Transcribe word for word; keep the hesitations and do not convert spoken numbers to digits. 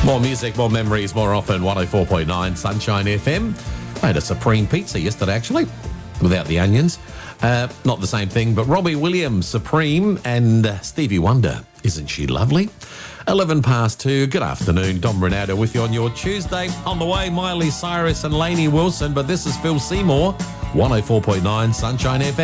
More music, more memories, more often. one oh four point nine Sunshine F M. I had a Supreme pizza yesterday, actually, without the onions. Uh, not the same thing, but Robbie Williams, Supreme, and uh, Stevie Wonder. Isn't she lovely? eleven past two. Good afternoon. Dom Renato with you on your Tuesday. On the way, Miley Cyrus and Lainey Wilson, but this is Phil Seymour, one oh four point nine Sunshine F M.